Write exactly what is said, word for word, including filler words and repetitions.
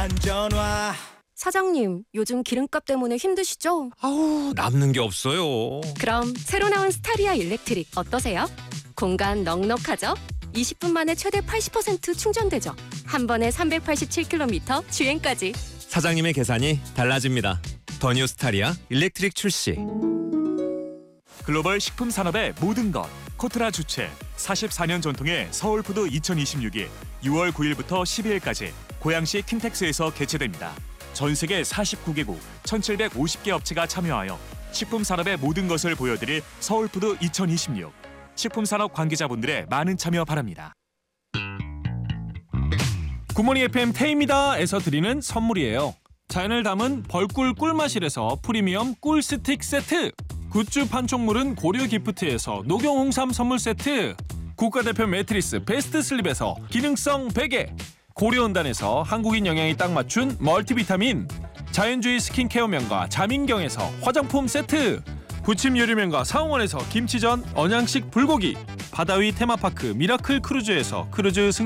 안전화. 사장님, 요즘 기름값 때문에 힘드시죠? 아우, 남는 게 없어요. 그럼 새로 나온 스타리아 일렉트릭 어떠세요? 공간 넉넉하죠? 이십 분 만에 최대 팔십 퍼센트 충전되죠? 한 번에 삼백팔십칠 킬로미터 주행까지. 사장님의 계산이 달라집니다. 더 뉴 스타리아 일렉트릭 출시. 글로벌 식품 산업의 모든 것. 코트라 주최 사십사 년 전통의 서울푸드 이천이십육이 유월 구일부터 십이일까지 고양시 킨텍스에서 개최됩니다. 전 세계 사십구 개국 천칠백오십 개 업체가 참여하여 식품 산업의 모든 것을 보여드릴 서울푸드 이천이십육. 식품 산업 관계자분들의 많은 참여 바랍니다. 굿모닝 에프엠 태입니다에서 드리는 선물이에요. 자연을 담은 벌꿀 꿀마실에서 프리미엄 꿀 스틱 세트, 굿즈 판촉물은 고려 기프트에서 녹용 홍삼 선물 세트, 국가대표 매트리스 베스트 슬립에서 기능성 베개, 고려온단에서 한국인 영양이 딱 맞춘 멀티비타민, 자연주의 스킨케어면과 자민경에서 화장품 세트, 부침 요리면과 상원에서 김치전, 언양식 불고기, 바다위 테마파크 미라클 크루즈에서 크루즈 승